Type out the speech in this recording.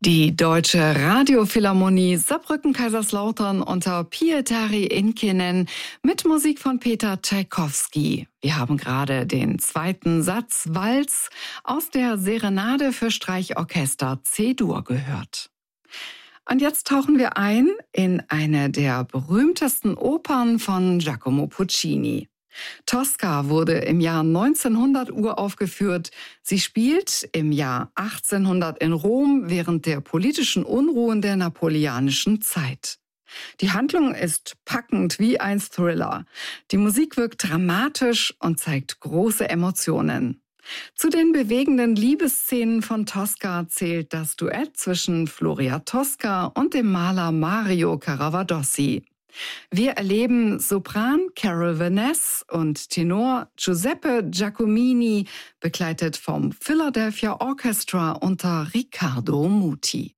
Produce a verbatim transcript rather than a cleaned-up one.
Die Deutsche Radiophilharmonie Saarbrücken-Kaiserslautern unter Pietari Inkinen mit Musik von Peter Tschaikowski. Wir haben gerade den zweiten Satz Walz aus der Serenade für Streichorchester C-Dur gehört. Und jetzt tauchen wir ein in eine der berühmtesten Opern von Giacomo Puccini. Tosca wurde im Jahr neunzehnhundert uraufgeführt. Sie spielt im Jahr achtzehnhundert in Rom während der politischen Unruhen der napoleonischen Zeit. Die Handlung ist packend wie ein Thriller. Die Musik wirkt dramatisch und zeigt große Emotionen. Zu den bewegenden Liebesszenen von Tosca zählt das Duett zwischen Floria Tosca und dem Maler Mario Caravadossi. Wir erleben Sopran Carol Vaness und Tenor Giuseppe Giacomini, begleitet vom Philadelphia Orchestra unter Riccardo Muti.